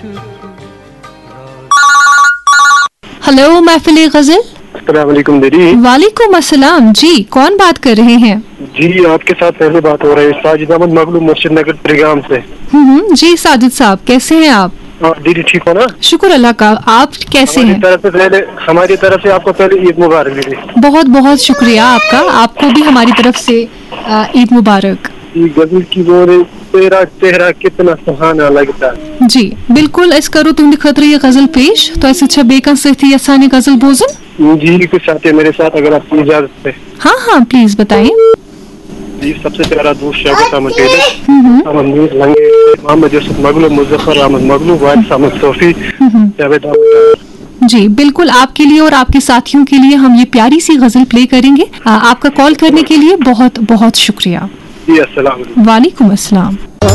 Hello महफिल गजल। अस्सलाम वालेकुम दीदी। वालेकुम अस्सलाम जी, कौन बात कर रहे हैं? जी आपके साथ पहले बात हो रही है, साजिद अहमद मगलू मस्जिद नगर त्रिगाम से। जी साजिद साहब, कैसे हैं आप? दीदी ठीक हो ना? शुक्र अल्लाह का, आप कैसे हैं? हमारी तरफ से आपको पहले ईद मुबारक दीदी। बहुत बहुत शुक्रिया आपका, आपको भी हमारी तरफ से ईद मुबारक। गजल की बोल तेरा चेहरा कितना सुहाना लगता है। जी बिल्कुल, अस करो तुम खतर ये गजल पेश, तो अच्छा बेकन सही असानी गजल बोजन। जी कुछ साथी मेरे साथ, अगर आपकी इजाजत है। हाँ हाँ प्लीज बताइए। जी सबसे प्यारा दोस्त शागिद मोहम्मद यूसुफ मगलू, मुजफ्फर अहमद मगलू, वारिस अहमद सोफी, जावेद अहमद। जी बिल्कुल, आपके लिए और आपके साथियों के लिए हम ये प्यारी सी गजल प्ले करेंगे। आपका कॉल करने के लिए बहुत बहुत शुक्रिया। जी अस्सलाम वालेकुम। वालेकुम अस्सलाम।